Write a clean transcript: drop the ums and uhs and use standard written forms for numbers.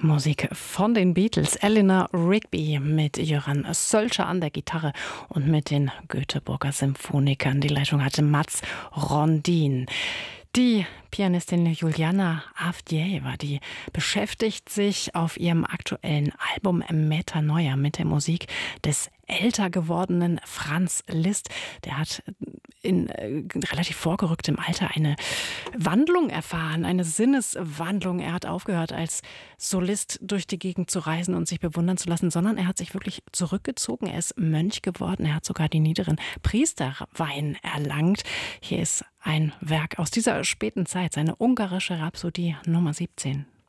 Musik von den Beatles. Eleanor Rigby mit Jöran Sölscher an der Gitarre und mit den Göteborger Symphonikern. Die Leitung hatte Mats Rondin. Die Pianistin Juliana Avdieva, die beschäftigt sich auf ihrem aktuellen Album Metanoia mit der Musik des älter gewordenen Franz Liszt. Der hat in relativ vorgerücktem Alter eine Wandlung erfahren, eine Sinneswandlung. Er hat aufgehört, als Solist durch die Gegend zu reisen und sich bewundern zu lassen, sondern er hat sich wirklich zurückgezogen. Er ist Mönch geworden. Er hat sogar die niederen Priesterweihen erlangt. Hier ist ein Werk aus dieser späten Zeit, seine ungarische Rhapsodie Nummer 17.